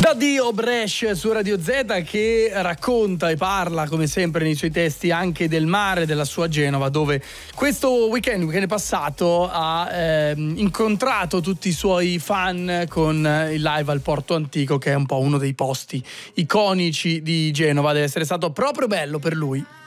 Da Dio Brescia su Radio Z, che racconta e parla come sempre nei suoi testi anche del mare, della sua Genova, dove questo weekend passato ha incontrato tutti i suoi fan con il live al Porto Antico, che è un po' uno dei posti iconici di Genova. Deve essere stato proprio bello per lui.